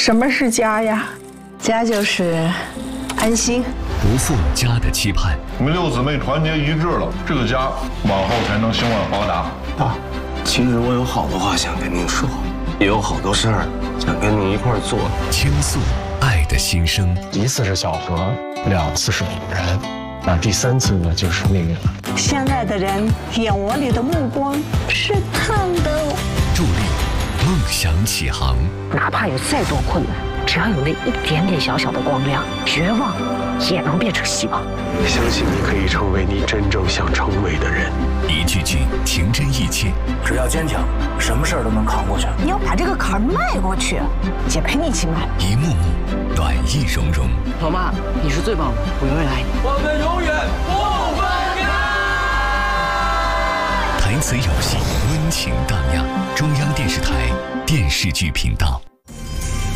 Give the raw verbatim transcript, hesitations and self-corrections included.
什么是家呀？ 家就是安心。 不负家的期盼。 你们六姊妹团结一致了，这个家往后才能兴旺发达。 爸，其实我有好多话想跟您说，也有好多事儿想跟您一块儿做。 倾诉爱的心声。 一次是小河，两次是偶然，那第三次呢就是命运了。 相爱的人眼窝里的目光是烫的。 助力梦想起航。 哪怕有再多困难，只要有那一点点小小的光亮，绝望也能变成希望。 相信你可以成为你真正想成为的人。 一句句情真意切， 只要坚强，什么事儿都能扛过去。 你要把这个坎儿迈过去，姐陪你一起迈。 一幕幕暖意融融。 老妈，你是最棒的，我永远爱你。 我们永远不分开。 台词有戏，温情荡漾。中央电视台电视剧频道。